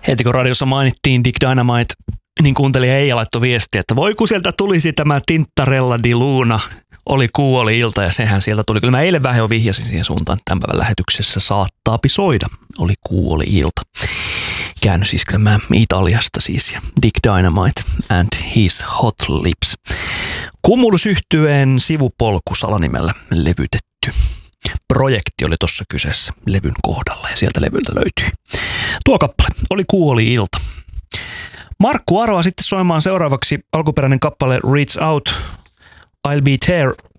Heti kun radiossa mainittiin Dick Dynamite, niin kuuntelija Eija laittoi viestiä, että voi kun sieltä tulisi tämä Tintarella di Luna, oli kuu, oli ilta ja sehän sieltä tuli. Kyllä mä eilen vähän jo vihjasin siihen suuntaan, tämän päivän lähetyksessä saattaapi soida, oli kuu, oli ilta. Käännös iskelmää Italiasta siis ja Dick Dynamite and his hot lips. Cumulus-yhtyeen sivupolku salanimellä levytetty. Projekti oli tuossa kyseessä levyn kohdalla ja sieltä levyltä löytyi. Tuo kappale oli kuu, oli ilta. Markku arvaa sitten soimaan seuraavaksi alkuperäinen kappale Reach Out, I'll Be There